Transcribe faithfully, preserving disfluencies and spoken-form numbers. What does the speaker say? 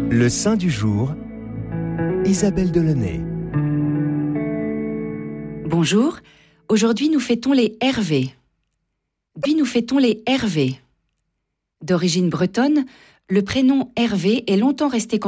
Le saint du jour, Isabelle Delaunay. Bonjour, aujourd'hui nous fêtons les Hervé. Puis nous fêtons les Hervé. D'origine bretonne, le prénom Hervé est longtemps resté